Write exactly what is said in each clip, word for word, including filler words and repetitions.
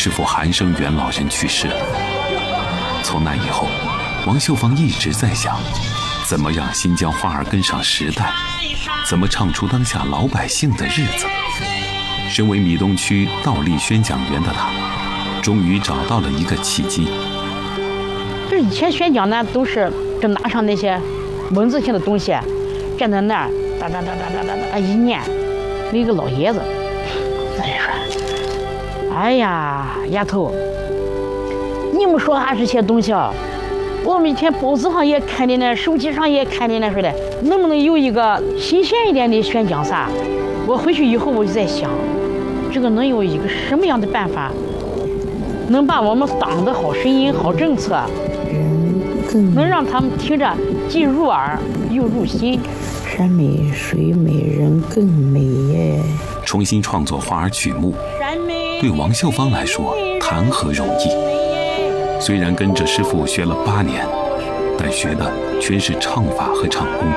师傅韩生元老人去世了。从那以后，王秀芳一直在想，怎么让新疆花儿跟上时代，怎么唱出当下老百姓的日子。身为米东区倒立宣讲员的他，终于找到了一个契机。 这以前宣讲呢，都是就拿上那些文字性的东西，站在那儿哒哒哒哒哒哒哒一念，那个老爷子，哎说，哎呀，丫头，你们说俺这些东西啊，我们以前报纸上也看的呢，手机上也看的呢，说的，能不能有一个新鲜一点的宣讲啥？我回去以后我就在想，这个能有一个什么样的办法，能把我们党的好声音、好政策，能让他们听着既入耳又入心。 山美水美人更美耶。 重新创作花儿曲目，对王秀芳来说谈何容易？虽然跟着师傅学了八年，但学的全是唱法和唱功。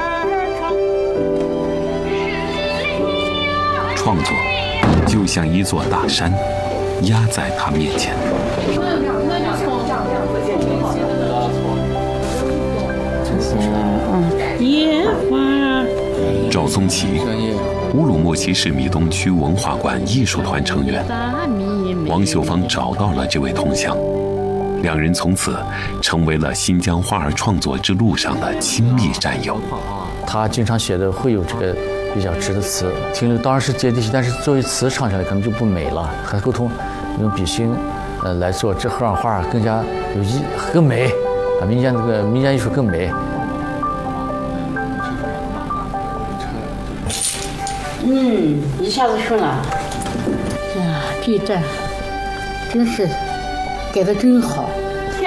创作就像一座大山，压在他面前。 野花。 赵宗奇，乌鲁木齐市米东区文化馆艺术团成员。王秀芳找到了这位同乡，两人从此成为了新疆花儿创作之路上的亲密战友。 他经常写的会有这个比较直的词，听着当然是接地气，但是作为词唱起来可能就不美了。和他沟通，用比兴，呃来做，这会让花儿更加有意更美，啊，民间这个民间艺术更美。 嗯，一下子顺了。呀，这一站真是改得真好。